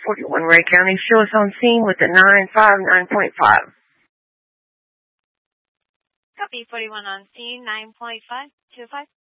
41 Ray County. Show us on scene with the 959.5. Copy 41 on scene, 9.525.